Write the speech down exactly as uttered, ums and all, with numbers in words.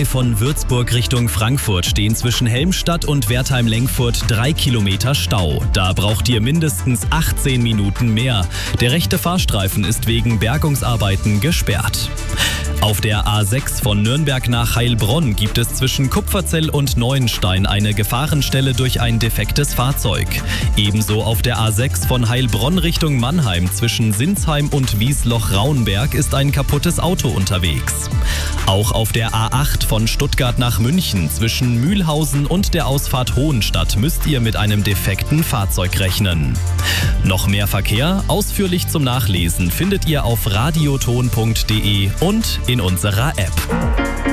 von Würzburg Richtung Frankfurt stehen zwischen Helmstadt und Wertheim-Lenkfurt drei Kilometer Stau. Da braucht ihr mindestens achtzehn Minuten mehr. Der rechte Fahrstreifen ist wegen Bergungsarbeiten gesperrt. Auf der A sechs von Nürnberg nach Heilbronn gibt es zwischen Kupferzell und Neuenstein eine Gefahrenstelle durch ein defektes Fahrzeug. Ebenso auf der A sechs von Heilbronn Richtung Mannheim zwischen Sinsheim und Wiesloch-Raunberg ist ein kaputtes Auto unterwegs. Auch auf der A acht von Stuttgart nach München zwischen Mühlhausen und der Ausfahrt Hohenstadt müsst ihr mit einem defekten Fahrzeug rechnen. Noch mehr Verkehr, ausführlich zum Nachlesen, findet ihr auf radioton punkt de und in unserer App.